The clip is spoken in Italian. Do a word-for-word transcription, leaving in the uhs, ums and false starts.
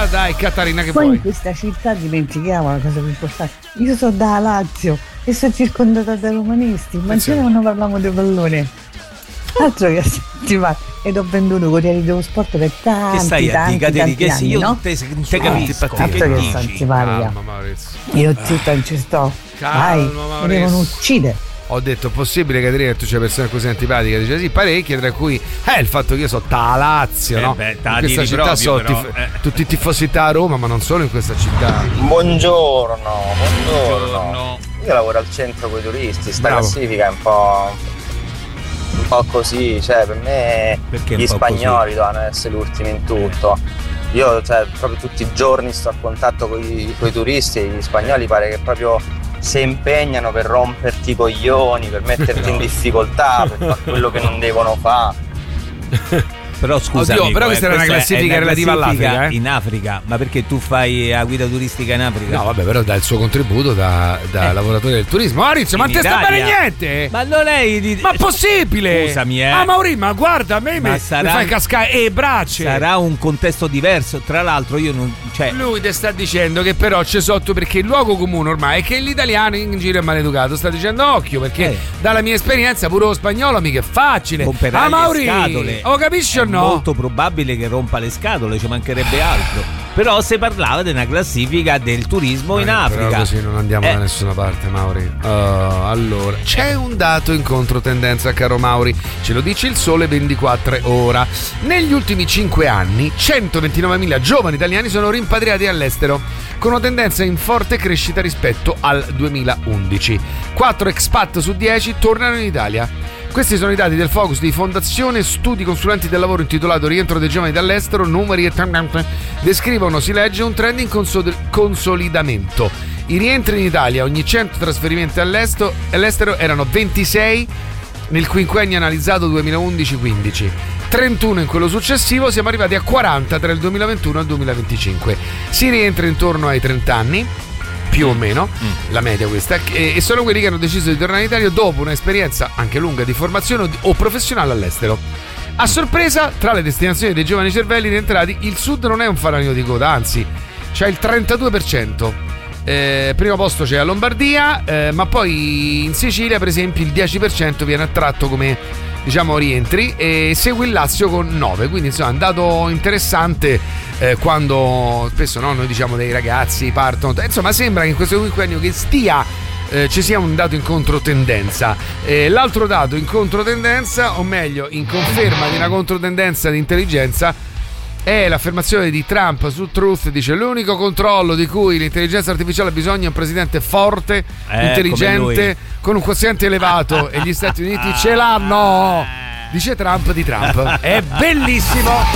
Ah, dai, Catarina, che Poi vuoi? in questa città dimentichiamo la cosa più importante. Io sono da Lazio e sono circondata da romanisti. Immaginate quando parliamo di pallone. Altro che settimana. Ed ho venduto Corriere dello Sport per tanti, che stai tanti, a dire tanti che sì, anni, io no? te, te capisco. Altro che Che sta dici? antipatica. Calma, Maurizio. Io zitta non ci sto. Calma, Dai, Maurizio. mi devono uccidere. Ho detto, è possibile, Caterina, che tu c'hai persone così antipatiche? Dice sì, parecchie, tra cui eh, il fatto che io so da Lazio, Eh no? beh, in questa città proprio, so però, tif- eh. tutti i tifosi da Roma, ma non solo in questa città. Buongiorno, buongiorno. Buongiorno. Io lavoro al centro con i turisti, sta Bravo. classifica è un po'. un po' così, cioè per me Perché gli un po' spagnoli dovranno essere gli ultimi in tutto. Io cioè, proprio tutti i giorni sto a contatto con i turisti e gli spagnoli pare che proprio si impegnano per romperti i coglioni, per metterti in difficoltà, per fare quello che non devono fare. Però scusa, Oddio, amico, però questa eh, era una questa è classifica relativa classifica all'Africa, eh? in Africa, ma perché tu fai la guida turistica in Africa? No, vabbè, però dà il suo contributo da, da Eh. lavoratore del turismo. Maurizio, ma In te sta Italia? bene niente? Ma non è di... Ma possibile? Scusami, eh. Ah, Maurizio, ma guarda, a me Ma mi sarà- mi fai cascare e braccia. sarà un contesto diverso. Tra l'altro io non, cioè, Lui ti sta dicendo che però c'è sotto, perché il luogo comune ormai è che l'italiano in giro è maleducato. Sta dicendo occhio, perché Eh. dalla mia esperienza pure lo spagnolo mica è facile. romperà Ah, le Mauri, scatole. oh, capisci o È no? molto probabile che rompa le scatole, ci mancherebbe altro. Però si parlava di una classifica del turismo in Eh, Africa. Però così non andiamo Eh. da nessuna parte, Mauri. Uh, allora, c'è un dato in controtendenza, caro Mauri. Ce lo dice il Sole ventiquattro ora. Negli ultimi cinque anni, centoventinovemila giovani italiani sono rimpatriati all'estero, con una tendenza in forte crescita rispetto al duemilaundici. quattro expat su dieci tornano in Italia. Questi sono i dati del focus di Fondazione Studi Consulenti del Lavoro intitolato Rientro dei giovani dall'estero, numeri e descrivono, si legge, un trend in consol- consolidamento. I rientri in Italia, ogni cento trasferimenti all'estero, all'estero erano ventisei nel quinquennio analizzato duemilaundici quindici, trentuno in quello successivo, siamo arrivati a quaranta tra il duemilaventuno e il duemilaventicinque. Si rientra intorno ai trenta anni, più o meno, la media questa, e sono quelli che hanno deciso di tornare in Italia dopo un'esperienza anche lunga di formazione o professionale all'estero. A sorpresa, tra le destinazioni dei giovani cervelli rientrati, il sud non è un fanalino di coda, anzi, c'è il trentadue per cento. Eh, primo posto c'è la Lombardia, eh, ma poi in Sicilia, per esempio, il dieci per cento viene attratto come, diciamo, rientri, e segue il Lazio con nove. Quindi insomma è un dato interessante, eh, quando spesso, no, noi diciamo dei ragazzi partono, insomma sembra che in questo quinquennio che stia eh, ci sia un dato in controtendenza. Eh, l'altro dato in controtendenza, o meglio in conferma di una controtendenza di intelligenza, è l'affermazione di Trump su Truth. Dice: l'unico controllo di cui l'intelligenza artificiale ha bisogno è un presidente forte, Eh, intelligente, con un quoziente elevato, e gli Stati Uniti ce l'hanno. Dice Trump di Trump. È bellissimo.